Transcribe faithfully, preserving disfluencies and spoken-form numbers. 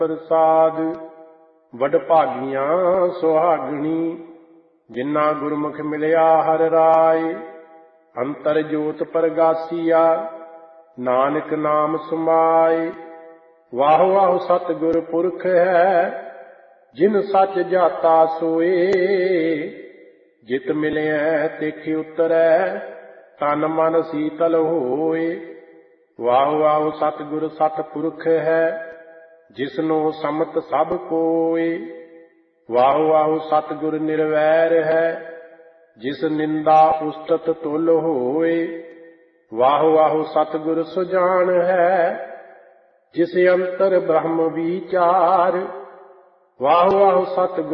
ਪ੍ਰਸਾਦ ਵਡਭਾਗੀਆਂ ਸੁਹਾਗਣੀ, ਜਿਨ੍ਹਾਂ ਗੁਰਮੁਖ ਮਿਲਿਆ ਹਰਿ ਰਾਇ। ਅੰਤਰ ਜੋਤ ਪ੍ਰਗਾਸੀਆ, ਨਾਨਕ ਨਾਮ ਸਮਾਏ। ਵਾਹ ਵਾਹ ਸਤਿਗੁਰ ਪੁਰਖ ਹੈ, ਜਿਨ ਸੱਚ ਜਾਤਾ ਸੋਏ। ਜਿਤ ਮਿਲਿਆ ਤਿਖ ਉਤਰੈ, ਤਨ ਮਨ ਸੀਤਲ ਹੋਏ। ਵਾਹ ਵਾਹ ਸਤਿਗੁਰ ਸਤਿਪੁਰਖ ਹੈ, ਜਿਸਨੂੰ ਸਮਤ ਸਭ ਕੋਏ। ਵਾਹ ਵਾਹ ਸਤਿਗੁਰ ਨਿਰਵੈਰ ਹੈ, ਜਿਸ ਨਿੰਦਾ ਉਸਤਤ ਤੁਲ ਹੋਏ। ਵਾਹ ਵਾਹ ਸਤਿਗੁਰ ਸੁਜਾਨ ਹੈ, ਜਿਸ ਅੰਤਰ ਬ੍ਰਹਮ ਵਿਚਾਰ। ਵਾਹ ਵਾਹ ਸਤਿਗੁਰ